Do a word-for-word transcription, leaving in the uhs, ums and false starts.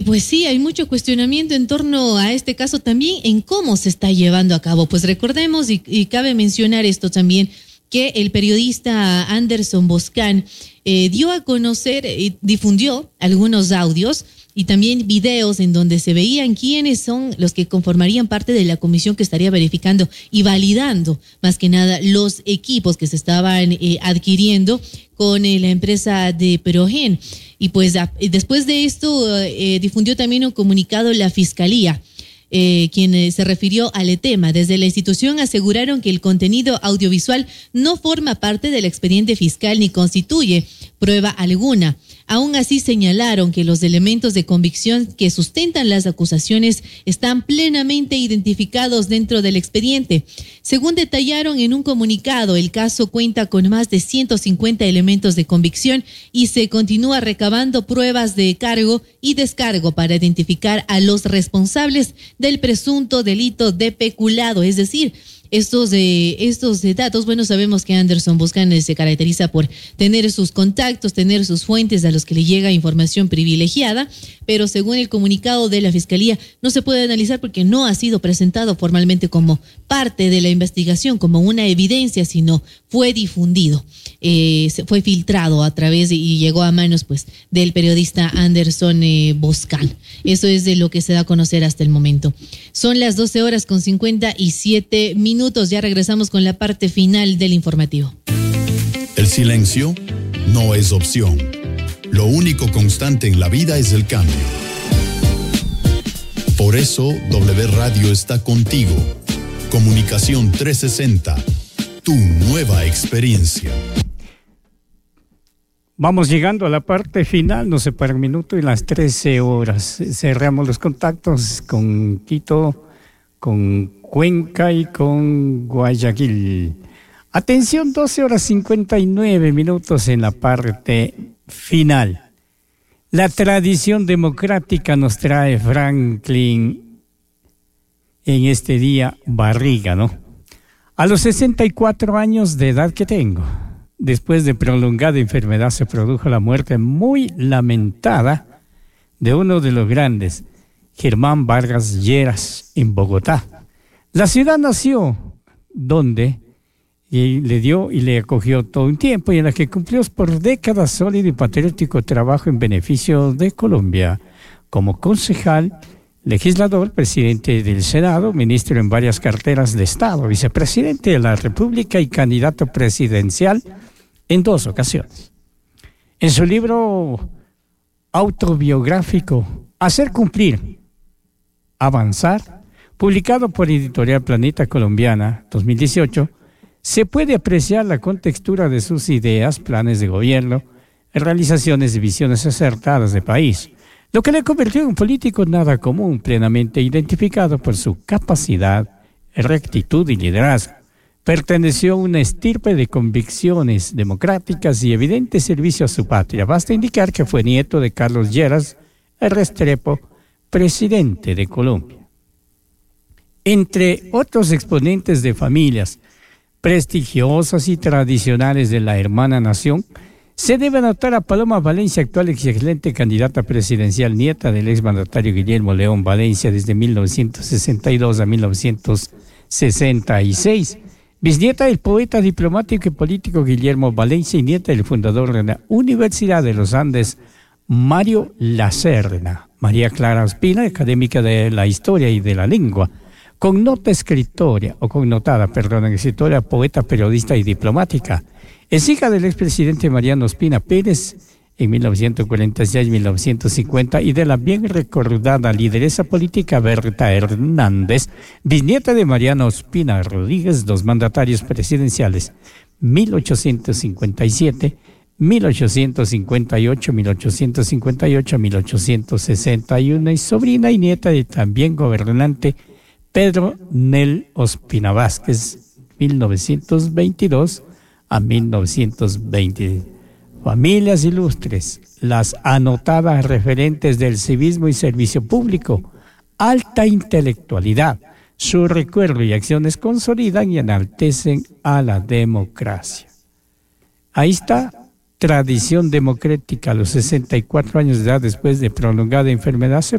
pues sí, hay mucho cuestionamiento en torno a este caso también en cómo se está llevando a cabo. Pues recordemos, y, y cabe mencionar esto también, que el periodista Anderson Boscan eh, dio a conocer y difundió algunos audios y también videos en donde se veían quiénes son los que conformarían parte de la comisión que estaría verificando y validando más que nada los equipos que se estaban eh, adquiriendo con eh, la empresa de Progen. Y pues a, después de esto eh, difundió también un comunicado la Fiscalía, Eh, quien eh, se refirió al tema. Desde la institución aseguraron que el contenido audiovisual no forma parte del expediente fiscal ni constituye prueba alguna. Aún así señalaron que los elementos de convicción que sustentan las acusaciones están plenamente identificados dentro del expediente. Según detallaron en un comunicado, el caso cuenta con más de ciento cincuenta elementos de convicción y se continúa recabando pruebas de cargo y descargo para identificar a los responsables del presunto delito de peculado, es decir, Estos, eh, estos eh, datos, bueno, sabemos que Anderson Boscan se caracteriza por tener sus contactos, tener sus fuentes a los que le llega información privilegiada, pero según el comunicado de la Fiscalía no se puede analizar porque no ha sido presentado formalmente como parte de la investigación, como una evidencia, sino fue difundido, eh, fue filtrado a través de, y llegó a manos pues del periodista Anderson eh, Boscan. Eso es de lo que se da a conocer hasta el momento. Son las doce horas con cincuenta y siete minutos. Ya regresamos con la parte final del informativo. El silencio no es opción. Lo único constante en la vida es el cambio. Por eso W Radio está contigo. Comunicación trescientos sesenta, tu nueva experiencia. Vamos llegando a la parte final, nos separa un minuto y las trece horas. Cerramos los contactos con Quito, con Cuenca y con Guayaquil. Atención, doce horas cincuenta y nueve minutos en la parte final. La tradición democrática nos trae Franklin en este día Barriga, ¿no? A los sesenta y cuatro años de edad que tengo, después de prolongada enfermedad, se produjo la muerte muy lamentada de uno de los grandes, Germán Vargas Lleras, en Bogotá. La ciudad nació donde y le dio y le acogió todo un tiempo y en la que cumplió por décadas sólido y patriótico trabajo en beneficio de Colombia, como concejal, legislador, presidente del Senado, ministro en varias carteras de Estado, vicepresidente de la República y candidato presidencial en dos ocasiones. En su libro autobiográfico, Hacer Cumplir, Avanzar, publicado por Editorial Planeta Colombiana dos mil dieciocho, se puede apreciar la contextura de sus ideas, planes de gobierno, realizaciones y visiones acertadas de país, lo que le convirtió en un político nada común, plenamente identificado por su capacidad, rectitud y liderazgo. Perteneció a una estirpe de convicciones democráticas y evidente servicio a su patria. Basta indicar que fue nieto de Carlos Lleras Restrepo, presidente de Colombia. Entre otros exponentes de familias prestigiosas y tradicionales de la hermana nación, se debe anotar a Paloma Valencia, actual excelente candidata presidencial, nieta del exmandatario Guillermo León Valencia desde mil novecientos sesenta y dos a mil novecientos sesenta y seis, bisnieta del poeta diplomático y político Guillermo Valencia y nieta del fundador de la Universidad de los Andes, Mario Lacerna. María Clara Ospina, académica de la historia y de la lengua, connota escritora, o connotada, perdón, escritora, poeta, periodista y diplomática. Es hija del expresidente Mariano Ospina Pérez en mil novecientos cuarenta y seis a mil novecientos cincuenta y de la bien recordada lideresa política Berta Hernández, bisnieta de Mariano Ospina Rodríguez, dos mandatarios presidenciales, mil ochocientos cincuenta y siete, mil ochocientos cincuenta y ocho, mil ochocientos cincuenta y ocho a mil ochocientos sesenta y uno, y sobrina y nieta de también gobernante Pedro Nel Ospina Vázquez, mil novecientos veintidós a mil novecientos veinte. Familias ilustres, las anotadas referentes del civismo y servicio público, alta intelectualidad, su recuerdo y acciones consolidan y enaltecen a la democracia. Ahí está, tradición democrática a los sesenta y cuatro años de edad después de prolongada enfermedad. Se